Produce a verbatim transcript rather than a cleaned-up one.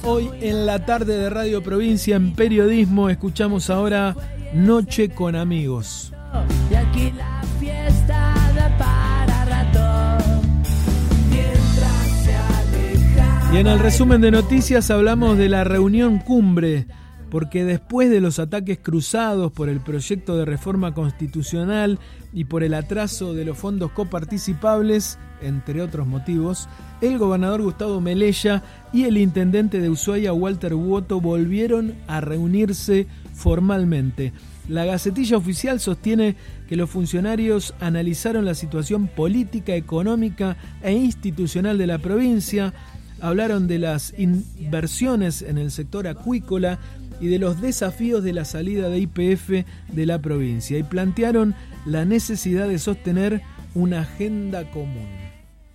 Hoy en la tarde de Radio Provincia en Periodismo escuchamos ahora Noche con Amigos. Y aquí la fiesta da para rato, mientras se aleja. Y en el resumen de noticias hablamos de la reunión cumbre, porque después de los ataques cruzados por el proyecto de reforma constitucional y por el atraso de los fondos coparticipables, entre otros motivos, el gobernador Gustavo Melella y el intendente de Ushuaia, Walter Buoto, volvieron a reunirse formalmente. La Gacetilla Oficial sostiene que los funcionarios analizaron la situación política, económica e institucional de la provincia, hablaron de las inversiones en el sector acuícola y de los desafíos de la salida de Y P F de la provincia y plantearon la necesidad de sostener una agenda común.